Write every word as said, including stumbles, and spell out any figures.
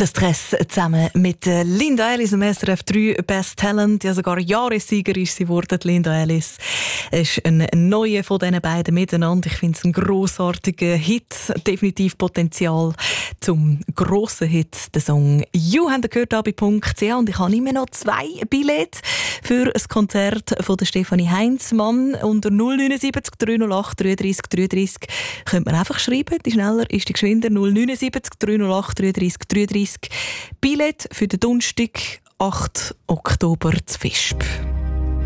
Der Stress zusammen mit Linda Ellis im S R F drei Best Talent. Ja, sogar Jahressieger ist sie geworden, Linda Ellis. Es ist ein neuer von diesen beiden miteinander. Ich finde es ein grossartiger Hit. Definitiv Potenzial zum grossen Hit. Der Song «You» haben ihr gehört bei .ch und ich habe immer noch zwei Billette für ein Konzert von der Stefanie Heinzmann. Unter null neun sieben drei null acht drei drei drei drei könnt man einfach schreiben. Die schneller ist die geschwinder. null neun sieben drei null acht drei drei drei drei. Billett für den Donnerstag, achten Oktober zu Visp.